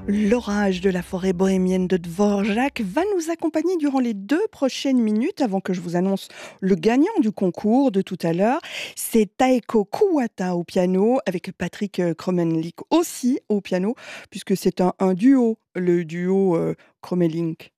L'orage de la forêt bohémienne de Dvorak va nous accompagner durant les 2 prochaines minutes avant que je vous annonce le gagnant du concours de tout à l'heure. C'est Taeko Kuwata au piano avec Patrick Kromenlik aussi au piano puisque c'est un duo, le duo Kromelink.